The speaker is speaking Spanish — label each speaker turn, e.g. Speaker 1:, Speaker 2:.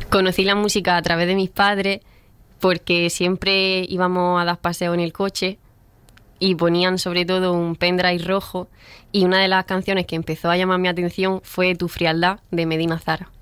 Speaker 1: Conocí la música a través de mis padres porque siempre íbamos a dar paseos en el coche y ponían sobre todo un pendrive rojo y una de las canciones que empezó a llamar mi atención fue Tu frialdad de Medina Zara.